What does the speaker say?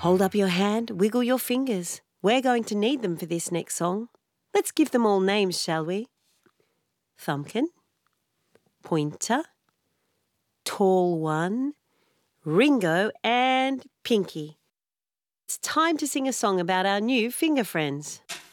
Hold up your hand, wiggle your fingers. We're going to need them for this next song. Let's give them all names, shall we? Thumbkin, Pointer, Tall One, Ringo and Pinky. It's time to sing a song about our new finger friends.